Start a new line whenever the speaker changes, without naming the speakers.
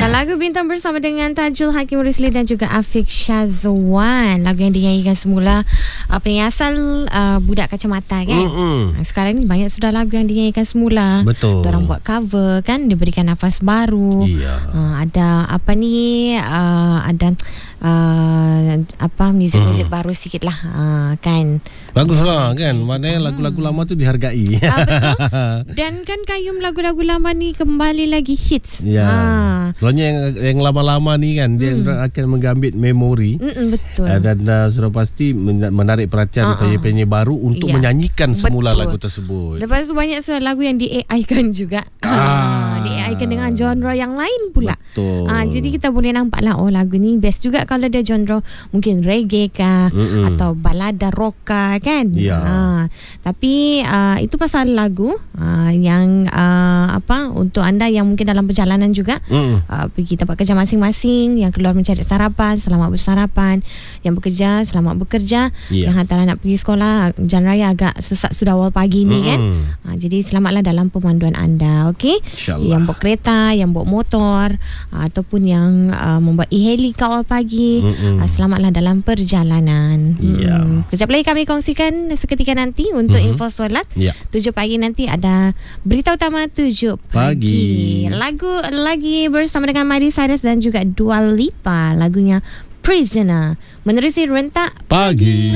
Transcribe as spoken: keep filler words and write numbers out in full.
Lagu Bintang bersama dengan Tajul Hakim Rusli dan juga Afiq Syazwan. Lagu yang dinyanyikan semula uh, penyiasal uh, Budak Kacamata kan. Mm-hmm. Sekarang ni banyak sudah lagu yang dinyanyikan semula.
Betul.
Diorang buat cover kan, diberikan nafas baru.
Iya.
Uh, ada apa ni uh, ada uh, apa muzik-muzik mm. baru sikit lah uh, kan.
Baguslah kan. Maknanya lagu-lagu lama tu dihargai.
Ah, betul. Dan kan Kayum lagu-lagu lama ni kembali lagi hits.
Ya.
Ah.
Soalnya yang, yang lama-lama ni kan, dia
Hmm.
akan menggambit memori.
Mm-mm, betul.
Uh, dan uh, sudah pasti men- menarik perhatian
Uh-uh.
penyanyi-penyanyi baru untuk
Ya.
menyanyikan semula
Betul.
lagu tersebut.
Lepas tu banyak suara lagu yang di-A I-kan juga.
Ah.
Di-A I-kan dengan genre yang lain pula.
Betul.
Ah, jadi kita boleh nampak lah, oh lagu ni best juga kalau dia genre mungkin reggae kah,
Mm-mm.
atau balada rock kah kan.
Ya.
Ah, tapi ah, itu pasal lagu ah, yang ah, apa untuk anda yang mungkin dalam perjalanan juga.
Mm.
Uh, pergi tempat kerja masing-masing, yang keluar mencari sarapan, selamat bersarapan, yang bekerja, selamat bekerja,
Yeah.
yang hantar anak pergi sekolah, jalan raya agak sesak sudah awal pagi ni kan.
Mm-mm.
Uh, jadi selamatlah dalam pemanduan anda, okey?
InsyaAllah.
Yang bawa kereta, yang bawa motor, uh, ataupun yang uh, membuat e-heli kat awal pagi,
Mm-mm.
uh, selamatlah dalam perjalanan.
Ya.
Hmm. Kejap lagi kami kongsikan seketika nanti untuk
Mhm.
info solat.
Ya.
Tujuh pagi nanti ada berita utama tujuh pagi.
Pagi.
Lagu lagi bersama dengan Miley Cyrus dan juga Dua Lipa, lagunya Prisoner menerusi rentak
Pagi.